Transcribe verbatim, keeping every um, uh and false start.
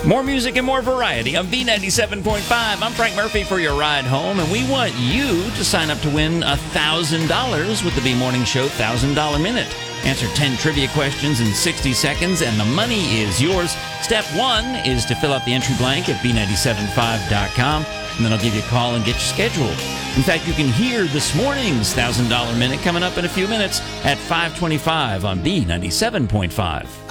More music and more variety on B ninety-seven point five. I'm Frank Murphy for your ride home, and we want you to sign up to win one thousand dollars with the B Morning Show one thousand dollars Minute. Answer ten trivia questions in sixty seconds, and the money is yours. Step one is to fill out the entry blank at B nine seven five dot com, and then I'll give you a call and get you scheduled. In fact, you can hear this morning's one thousand dollars Minute coming up in a few minutes at five twenty-five on B ninety-seven point five.